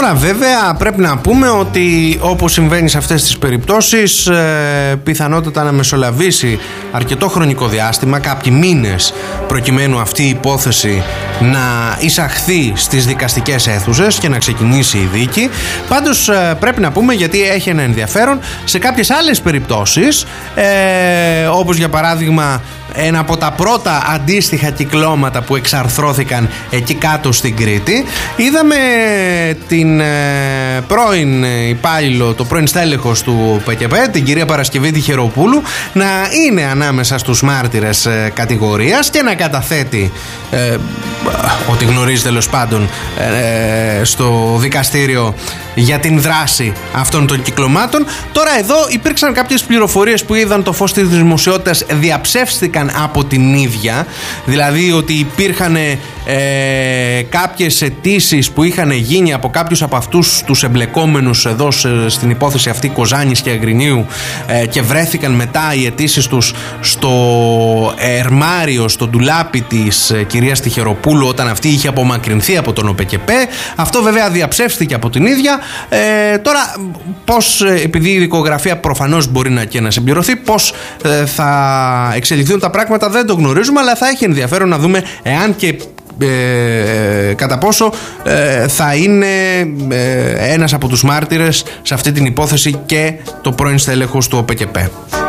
Τώρα βέβαια πρέπει να πούμε ότι όπως συμβαίνει σε αυτές τις περιπτώσεις, πιθανότατα να μεσολαβήσει αρκετό χρονικό διάστημα, κάποιοι μήνες, προκειμένου αυτή η υπόθεση να εισαχθεί στις δικαστικές αίθουσες και να ξεκινήσει η δίκη. Πάντως πρέπει να πούμε, γιατί έχει ένα ενδιαφέρον, σε κάποιες άλλες περιπτώσεις, όπως για παράδειγμα ένα από τα πρώτα αντίστοιχα κυκλώματα που εξαρθρώθηκαν εκεί κάτω στην Κρήτη, είδαμε την πρώην υπάλληλο, το πρώην στέλεχος του ΟΠΕΚΕΠ, την κυρία Παρασκευή Χεροπούλου, να είναι ανάμεσα στους μάρτυρες κατηγορίας και να καταθέτει ό,τι γνωρίζει τέλος πάντων στο δικαστήριο για την δράση αυτών των κυκλωμάτων. Τώρα εδώ υπήρξαν κάποιες πληροφορίες που είδαν το φως της δημοσιότητας, διαψεύστηκαν από την ίδια, δηλαδή ότι υπήρχαν κάποιες αιτήσεις που είχαν γίνει από κάποιους από αυτούς τους εμπλεκόμενους εδώ στην υπόθεση αυτή Κοζάνης και Αγρινίου, και βρέθηκαν μετά οι αιτήσεις τους στο ερμάριο, στο ντουλάπι της κυρίας Τυχεροπούλου, όταν αυτή είχε απομακρυνθεί από τον ΟΠΕΚΕΠ. Αυτό βέβαια διαψεύστηκε από την ίδια. Τώρα πώς, επειδή η δικογραφία προφανώς μπορεί να συμπληρωθεί, πώς θα εξελιχθούν τα πράγματα δεν το γνωρίζουμε, αλλά θα έχει ενδιαφέρον να δούμε εάν και κατά πόσο θα είναι ένας από τους μάρτυρες σε αυτή την υπόθεση και το πρώην στέλεχος του ΟΠΕΚΕΠ.